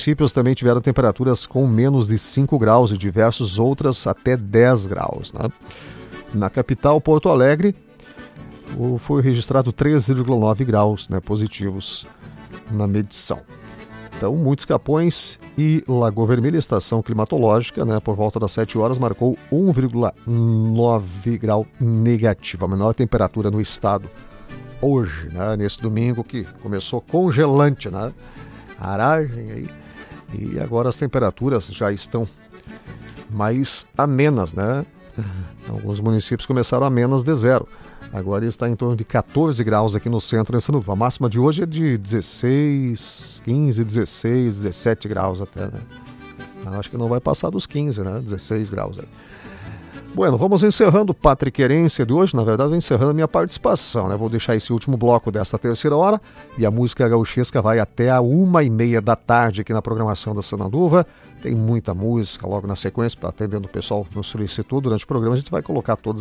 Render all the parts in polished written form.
municípios também tiveram temperaturas com menos de 5 graus e diversos outras até 10 graus. Né? Na capital, Porto Alegre, foi registrado 3,9 graus, né, positivos na medição. Então, muitos Capões e Lagoa Vermelha, estação climatológica, né, por volta das 7 horas, marcou 1,9 grau negativo, a menor temperatura no estado hoje, né, nesse domingo que começou congelante, né, aragem aí, e agora as temperaturas já estão mais amenas, né, alguns municípios começaram amenas de zero. Agora está em torno de 14 graus aqui no centro de Sananduva. A máxima de hoje é de 16, 15, 16, 17 graus até, né? Acho que não vai passar dos 15, né? 16 graus aí. Bueno, vamos encerrando o Patriquerência de hoje. Na verdade, vou encerrando a minha participação, né? Vou deixar esse último bloco desta terceira hora e a música gauchesca vai até a 1h30 da tarde aqui na programação da Sananduva. Tem muita música logo na sequência, atendendo o pessoal que nos solicitou durante o programa. A gente vai colocar todas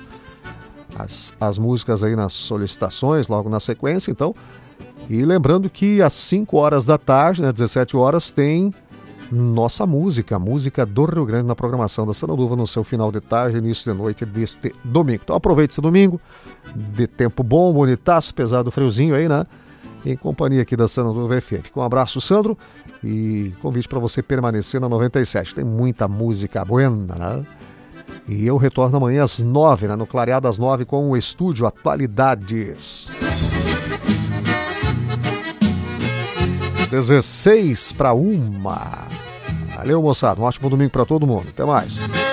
as músicas aí nas solicitações, logo na sequência, então. E lembrando que às 5 horas da tarde, né, 17 horas, tem nossa música, a música do Rio Grande na programação da Sananduva no seu final de tarde, início de noite deste domingo. Então aproveite esse domingo, de tempo bom, bonitaço, apesar do friozinho aí, né? Em companhia aqui da Sananduva FM. Um abraço, Sandro, e convite para você permanecer na 97. Tem muita música buena, né? E eu retorno amanhã às 9, né, no Clareado às 9, com o Estúdio Atualidades. 16 para 1. Valeu, moçada. Um ótimo domingo para todo mundo. Até mais.